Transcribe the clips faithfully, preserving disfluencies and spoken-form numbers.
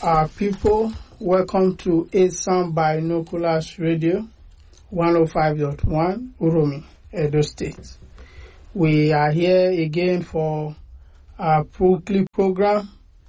Our people, welcome to Esan Binoculars Radio, one oh five point one, Uromi, Edo State. We are here again for our weekly program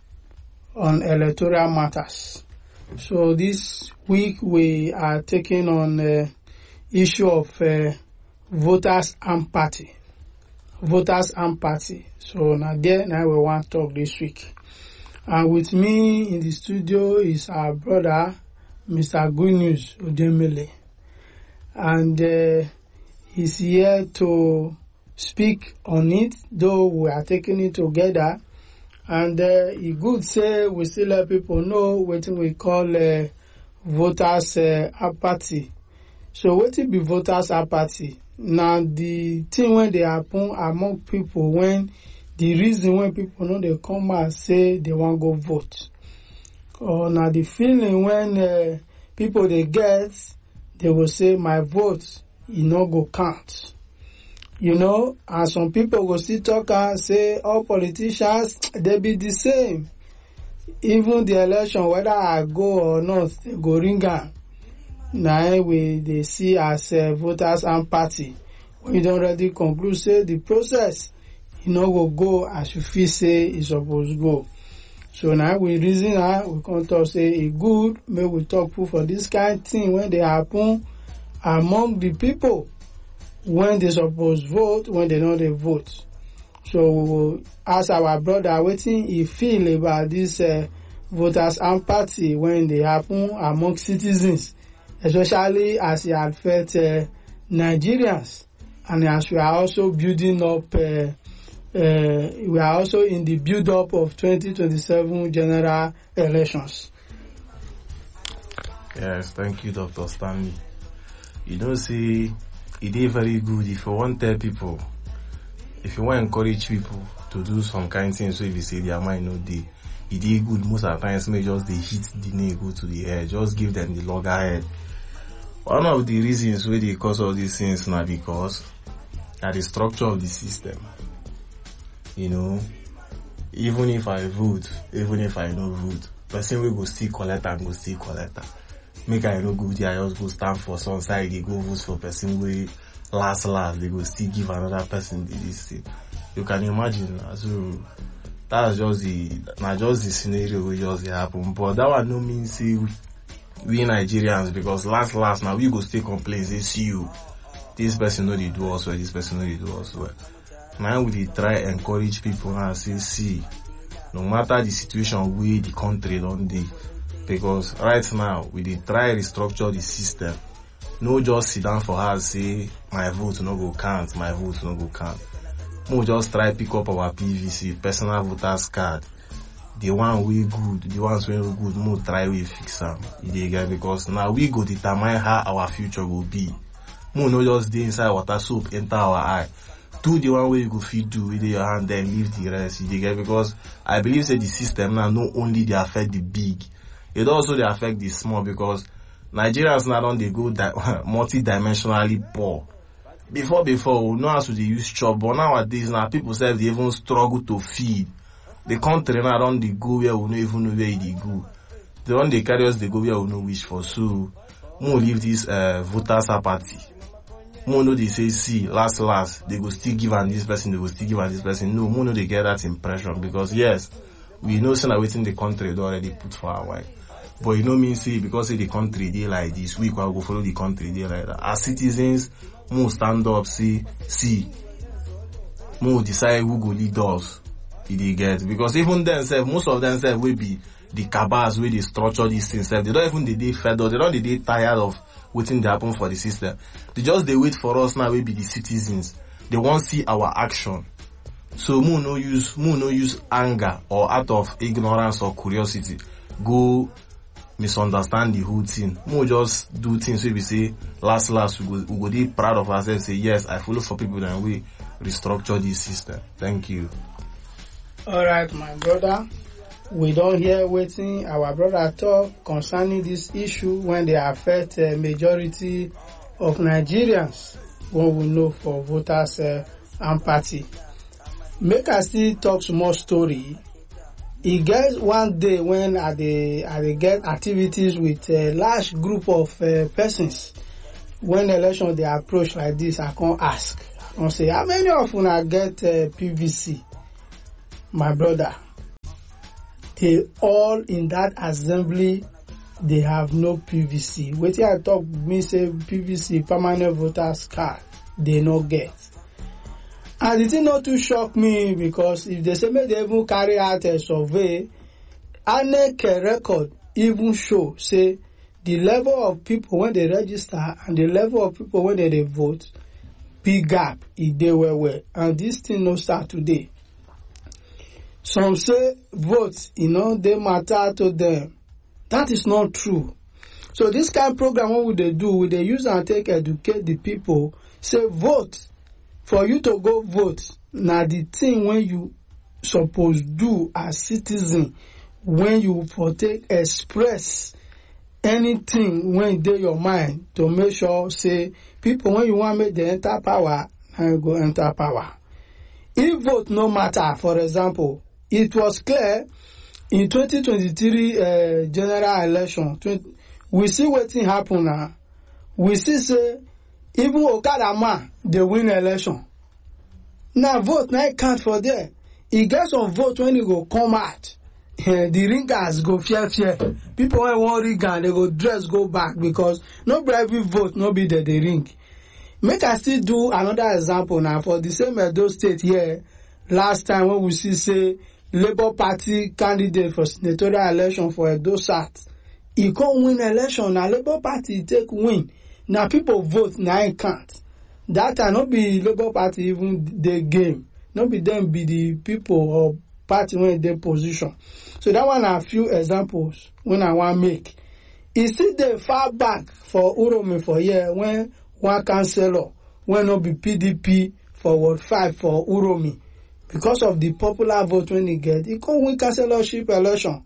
on electoral matters. So this week we are taking on the issue of uh, voters and party. Voters and party. So now there, now we want to talk this week. And with me in the studio is our brother, Mister Good News Udemele. And uh, he's here to speak on it, though we are taking it together. And uh, he could say we still let people know what we call uh, voters uh, apathy. So what it be voters apathy? Now the thing when they happen among people when the reason when people know they come and say they want to go vote. Or now the feeling when uh, people they get, they will say my vote, you know, go count. You know, and some people will still talk and say all politicians, they be the same. Even the election, whether I go or not, they go ring on. Now we they see as uh, voters and party. We don't already conclude, say the process, you know, will go as you feel say it's supposed to go. So now we reason now, we can talk say it good, may we talk for this kind of thing when they happen among the people. When they suppose vote, when they know they vote. So we will ask our brother what he feel about this uh, voters and party when they happen among citizens, especially as it affect uh, Nigerians, and as we are also building up, uh, uh, we are also in the build up of twenty twenty-seven general elections. Yes, thank you, Doctor Stanley. You don't see. It is very good if you want to tell people, if you want to encourage people to do some kind of things, so if you say their mind no day, it is good most of the times, may just they hit the nail go to the head, just give them the loggerhead. One of the reasons why they cause all these things now because at the structure of the system. You know, even if I vote, even if I no vote, person will go still collect and go still collect. Make I no go there, I just go stand for some side, they go vote for person way last last, they go still give another person this thing. You can imagine, so that's just the, not just the scenario will just happen. But that one no mean say we, we Nigerians, because last last now we go still complain, say see you, this person know they do us well, this person know they do us well. Now we try encourage people and say see, no matter the situation we the country don't dey. Because right now, we dey try restructure the system. No just sit down for her say, my vote no go count, my vote no go count. No just try pick up our P V C, personal voters card. The one we good, the ones we no good, no try we fix them. Because now we go determine how our future will be. No no just dey inside water soap, enter our eye. Do the one way you go feed do with your hand, then leave the rest. Because I believe say the system now not only they affect the big, it also they affect the small, because Nigerians now don't they go di- multi-dimensionally poor. Before, before, we know how to they use chop, but nowadays now people say they even struggle to feed. The country now don't they go where we don't even know where they go. They don't they carry us, they go where we know wish for. So, we leave this uh, voters apathy. We know they say, see, last, last, they go still give on this person, they go still give on this person. No, we know they get that impression, because yes, we know saying that within the country they already put for our way. But you know me say because say the country they like this, we can go follow the country they like that. As citizens, more stand up, say, see, more decide who go lead us. Did they get? Because even themselves, most of themselves will be the cabals where they structure these things. They don't even they they fed up. They don't they tired of waiting to happen for the system. They just they wait for us now. We be the citizens. They want to see our action. So more no use, more no use anger or out of ignorance or curiosity. Go misunderstand the whole thing. More just do things where we say last last we go we go be proud of ourselves. Say yes, I follow for people and we restructure this system. Thank you. All right, my brother. We don't hear waiting our brother talk concerning this issue when they affect a majority of Nigerians. What we know for voters uh, and party. Make us still talk some more story e get one day when I dey I dey get activities with a large group of uh, persons. When election dey approach like this, I come ask, I come say, how many of una get uh, P V C? My brother, they all in that assembly, they have no P V C. Wetin I talk me say P V C, permanent voters card, they no get. And the thing not too shock me, because if they say make they even carry out a survey, I N E C record even show say the level of people when they register and the level of people when they, they vote, big gap e dey well well. And this thing no start today. Some say votes, you know, they matter to them. That is not true. So this kind of program, what would they do? Would they use and take educate the people? Say vote. For you to go vote, now the thing when you suppose do as citizen, when you for take express anything when dey your mind to make sure say people when you want make them enter power, and go enter power. If vote no matter, for example, it was clear in twenty twenty-three uh, general election, we see wetin happen now. We see say even Okada man, they win election. Now vote, now it count for there. He gets some vote when he go come out. Uh, the ringers go fear fear. People when want ring and they go dress go back because not every vote no be there they ring. Make I still do another example now for the same Edo State here. Last time when we see say Labour Party candidate for senatorial election for Edo South, he can't win election. Now Labour Party take win. Now people vote, now it can't. That time not be Labour Party even the game. Not be them be the people or party when they position. So that one are a few examples when I want make. It's still the far back for Uromi for year when one councillor when not be P D P for Ward five for Uromi. Because of the popular vote when he get, he can't win councillorship election.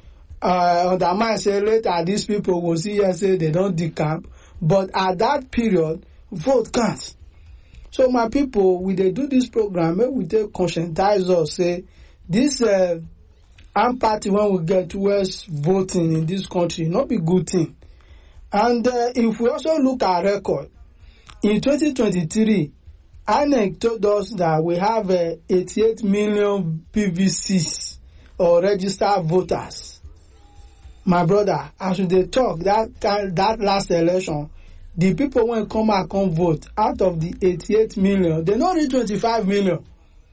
Uh, on the mind say later these people will see and say they don't decamp. But at that period, vote counts. So my people, we they do this program, maybe we take conscientize us, say, this uh, armed party when we get towards voting in this country, not be good thing. And uh, if we also look at record, in twenty twenty-three, I N E C told us that we have uh, eighty-eight million P V Cs or registered voters. My brother, as they talk, that that last election, the people when come and come vote, out of the eighty-eight million, they not reach twenty-five million.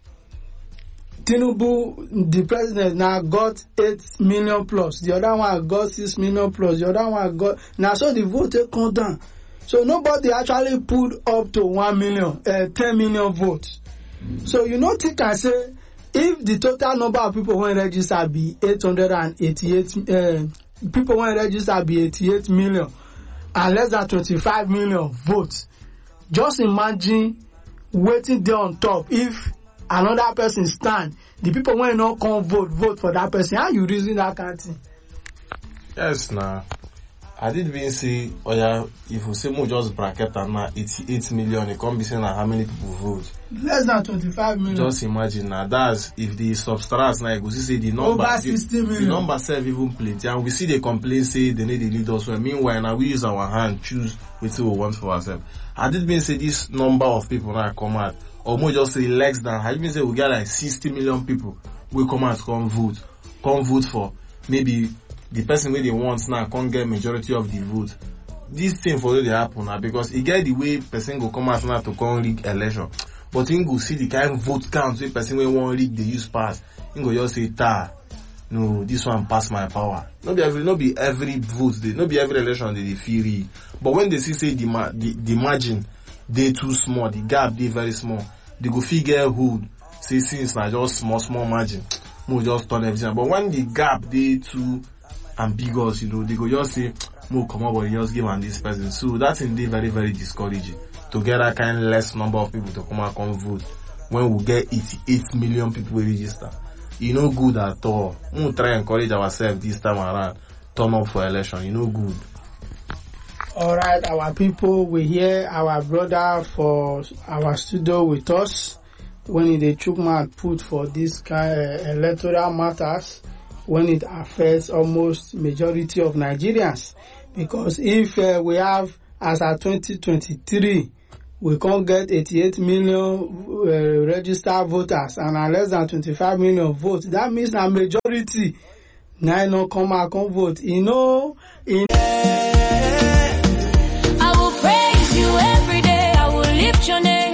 Tinubu, the president, now got eight million plus. The other one got six million plus. The other one got... Now, so the vote come down. So nobody actually put up to one million, uh, ten million votes. So you know, think and say, if the total number of people when register be eight hundred eighty-eight, uh, people when register be eighty-eight million, and less than twenty-five million votes, just imagine waiting there on top. If another person stand, the people when not come vote, vote for that person. How you reason that kind of thing? Yes, nah. I did mean say, oh yeah, if we say more just bracket and now eighty-eight million, it can't be saying how many people vote. Less than twenty-five million. Just imagine now. That's if the substract now, we see the number, over sixty million. The number self even plenty, and we see the complaint say they need the leaders. So meanwhile, now we use our hand, choose which we want for ourselves. I did mean say this number of people now come out, or more just say less than. I did say we got like sixty million people will come out come vote, come vote for maybe. The person where they want now can't get majority of the vote. This thing for they happen now because it get the way person go come out now to come rig election. But you go see the kind of vote count where person where one rig they use pass. You go just say ta, no, this one pass my power. Not be every, not be every vote they, not be every election they, they feel rig. But when they see say the the, the margin they too small, the gap they very small, they go figure who say since now just small small margin, more just turn everything. But when the gap they too ambiguous, you know, they go just say, more come up and just give on this person. So that's indeed very, very discouraging to get that kind of less number of people to come and come vote when we get eighty-eight million people register. You know, good at all. We'll try and encourage ourselves this time around, turn up for election. You know, good. All right, our people, we hear our brother for our studio with us. when they chook mouth put for this kind of electoral matters, when it affects almost majority of Nigerians. Because if uh, we have, as at twenty twenty-three, we can't get eighty-eight million uh, registered voters and are less than twenty-five million votes, that means a majority now no come out come vote. You know, in I will praise you every day. I will lift your name.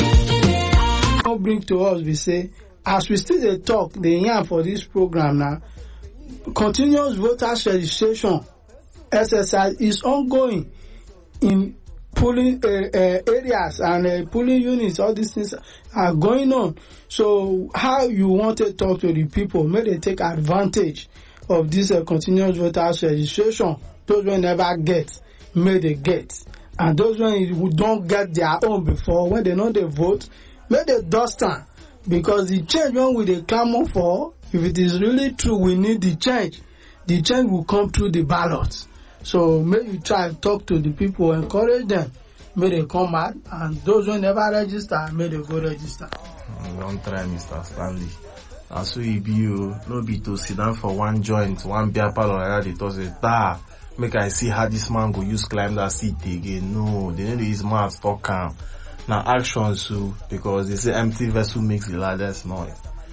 Bring to us, we say, as we still dey talk, the yarn for this program now, continuous voters registration exercise is ongoing in polling uh, uh, areas and uh, polling units. All these things are going on. So how you want to talk to the people, may they take advantage of this uh, continuous voters registration. Those who never get, may they get. And those who don't get their own before, when they know they vote, may they dust am. Because the change one we dey clamor for, if it is really true, we need the change. The change will come through the ballot. So may you try and talk to the people, encourage them. May they come out, and those who never register, may they go register. Don't try, Mister Stanley. As we be you, no be to sit down for one joint, one beer parlor like that. It was a da. Make I see how this man go use climb that seat again. No, they need his mouth talk calm. Now actions too, because they say empty vessel makes the loudest noise.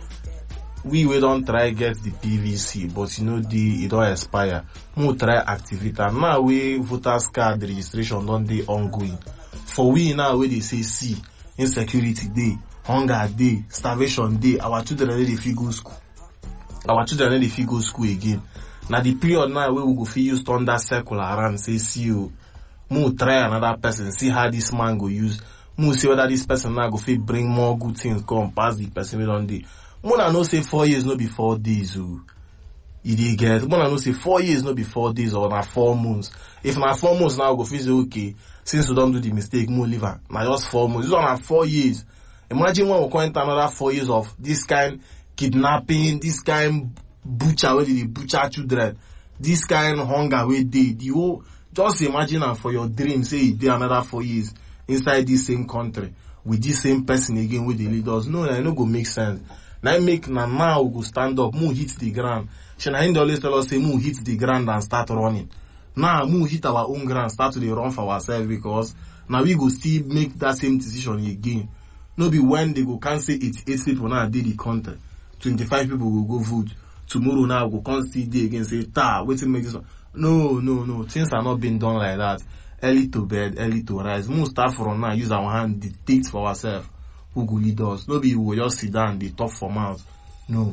We we don't try get the P V C, but you know the it don't expire. We try activate and now we voters card registration don't dey ongoing. For we now where they say see insecurity day, hunger day, starvation day, our children dey fit go school. Our children dey fit go school again. Now the period now where we go fit use thunder circle around say see you. We try another person, see how this man go use. We see whether this person now go fit bring more good things come past the person we don't dey. Mona no say four years no be four days. Oh. You dey get. Mona no say four years no be four days or na four months. If na four months now, go feel say okay. Since we don't do the mistake, more leave am. Na just four months. This one na four years. Imagine when we come into another four years of this kind kidnapping, this kind butcher where they butcher children, this kind hunger where they the whole. Just imagine am for your dream. Say it dey another four years inside this same country with this same person again with the leaders. No, it no go make sense. Now make na now we go stand up, move hit the ground. Shana always tell us say move hit the ground and start running. Now move hit our own ground, start to run for ourselves because now we go still make that same decision again. No be when they go can't say eighty-eight people now did the country. twenty-five people will go vote. Tomorrow now go can't see day again say ta wait till make this one. No, no, no. Things are not being done like that. Early to bed, early to rise. Move start from now, use our hand, dictate for ourselves. Who go lead us? Nobody will just sit down, they talk for mouth. No.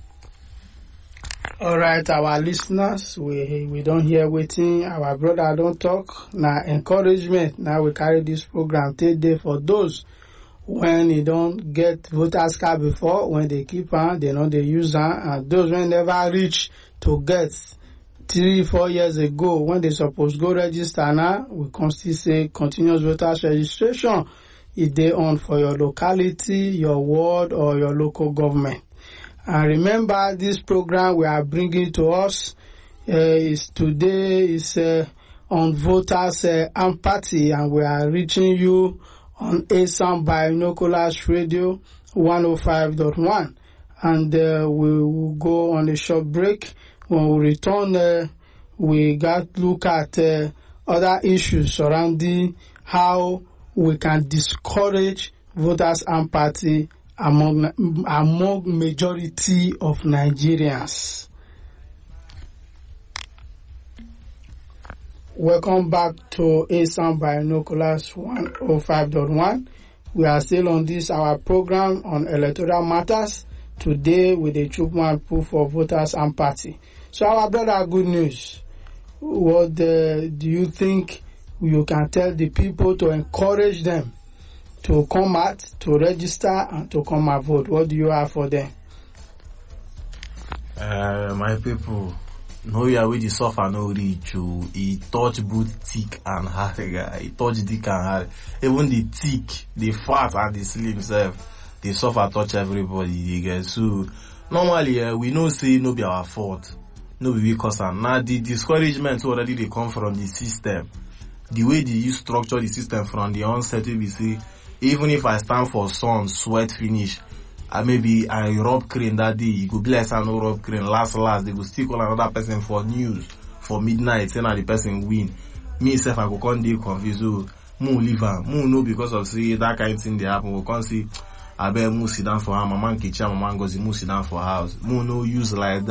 All right, our listeners, we we don't hear waiting. Our brother don't talk. Now encouragement. Now we carry this program take day for those when you don't get voters card before, when they keep on, they know they use on, and those when never reach to get three, four years ago when they supposed go register now, we can still say continuous voters registration. If they on for your locality, your ward, or your local government. And remember, this program we are bringing to us uh, is today is uh, on voters uh, empathy, and we are reaching you on A S A M Binoculars Radio one oh five point one. And uh, we will go on a short break. When we return, uh, we got to look at uh, other issues surrounding how we can discourage voters' empathy among among majority of Nigerians. Welcome back to A S A M Binoculars one oh five point one. We are still on this our program on electoral matters. Today with the Chukman proof for voters' empathy. So our brother, good news. What uh, do you think you can tell the people to encourage them to come out, to register, and to come and vote? What do you have for them? Uh, my people, no ya with the suffer no reach you. He touch both thick and hard, guy. He touch thick and hard. Even the thick, the fat and the slim self, they suffer touch everybody. Guys. So normally uh, we know say no be our fault, no be because and now the discouragement already they come from the system. The way they use structure the system from the onset, we say Even if I stand for sun, sweat finish, I maybe I rub crane that day, you go bless and no rub crane. Last last, they go still call another person for news for midnight, saying that the person win. Me self, I go come dey confused. So, mo leave her, mo know because of say that kind of thing they happen. We can't see. I bet mo sit down for her, my man kitchen, my man goes, mo sit down for house. Mo no use like that.